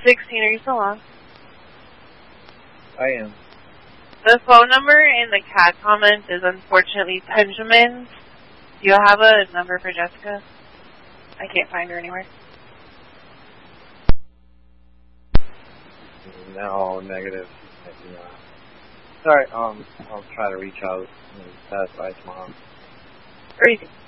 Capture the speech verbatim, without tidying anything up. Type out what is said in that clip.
sixteen, are you still on? I am. The phone number in the cat comment is unfortunately Benjamin's. Do you have a number for Jessica? I can't find her anywhere. No, negative. Yeah. Sorry, um, I'll try to reach out and satisfy tomorrow. Or you can